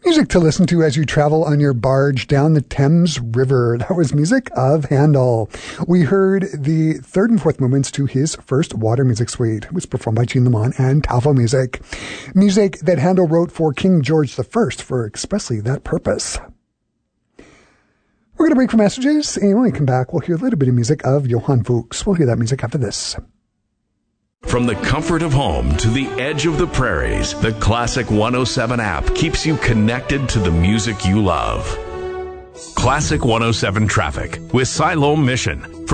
Music to listen to as you travel on your barge down the Thames River. That was music of Handel. We heard the third and fourth movements to his first water music suite. It was performed by Jean Lamont and Tafel Music. Music that Handel wrote for King George I for expressly that purpose. We're going to break for messages, and when we come back, we'll hear a little bit of music of Johann Fuchs. We'll hear that music after this. From the comfort of home to the edge of the prairies, the Classic 107 app keeps you connected to the music you love. Classic 107 Traffic with Siloam Mission. For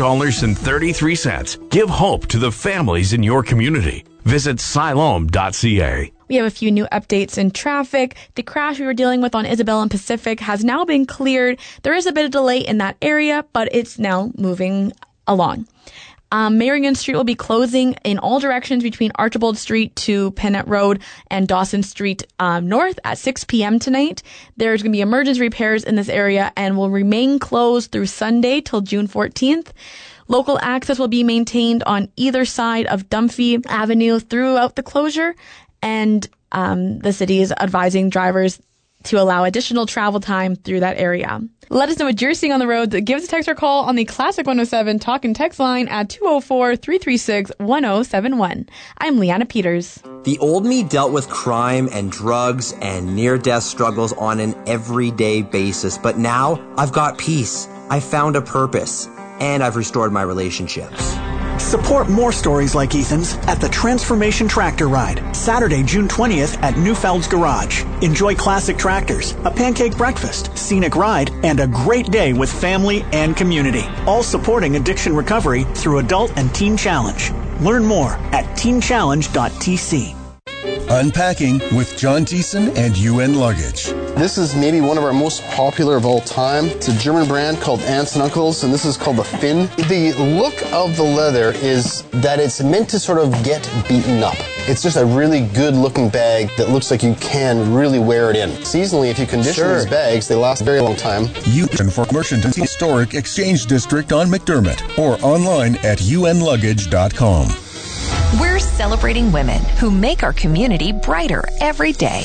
$4.33, give hope to the families in your community. Visit siloam.ca. We have a few new updates in traffic. The crash we were dealing with on Isabel and Pacific has now been cleared. There is a bit of delay in that area, but it's now moving along. Marion Street will be closing in all directions between Archibald Street to Pennant Road and Dawson Street north at 6 p.m. tonight. There's going to be emergency repairs in this area and will remain closed through Sunday till June 14th. Local access will be maintained on either side of Dunphy Avenue throughout the closure, and the city is advising drivers to allow additional travel time through that area. Let us know what you're seeing on the road. Give us a text or call on the Classic 107 talk and text line at 204-336-1071. I'm Leanna Peters. The old me dealt with crime and drugs and near-death struggles on an everyday basis, but now I've got peace. I found a purpose, and I've restored my relationships. Support more stories like Ethan's at the Transformation Tractor Ride, Saturday, June 20th at Newfeld's Garage. Enjoy classic tractors, a pancake breakfast, scenic ride, and a great day with family and community. All supporting addiction recovery through Adult and Teen Challenge. Learn more at teenchallenge.tc. Unpacking with John Thiessen and UN Luggage. This is maybe one of our most popular of all time. It's a German brand called Aunts and Uncles, and this is called the Finn. The look of the leather is that it's meant to sort of get beaten up. It's just a really good-looking bag that looks like you can really wear it in. Seasonally, if you condition these bags, they last a very long time. UN for Merchanton Historic Exchange District on McDermott or online at unluggage.com. We're celebrating women who make our community brighter every day.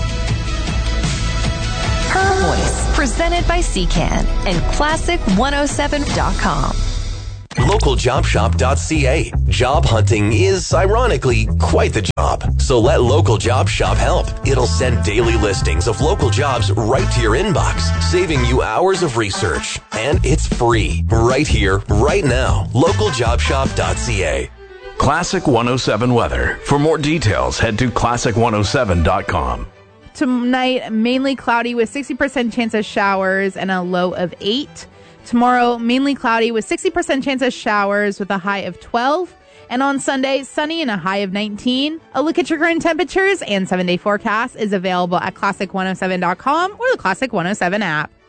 Her Voice, presented by CCAN and Classic107.com. LocalJobShop.ca. Job hunting is, ironically, quite the job. So let Local Job Shop help. It'll send daily listings of local jobs right to your inbox, saving you hours of research. And it's free, right here, right now. LocalJobShop.ca. Classic 107 weather. For more details, head to Classic107.com. Tonight, mainly cloudy with 60% chance of showers and a low of 8. Tomorrow, mainly cloudy with 60% chance of showers with a high of 12. And on Sunday, sunny and a high of 19. A look at your current temperatures and 7-day forecast is available at Classic107.com or the Classic 107 app.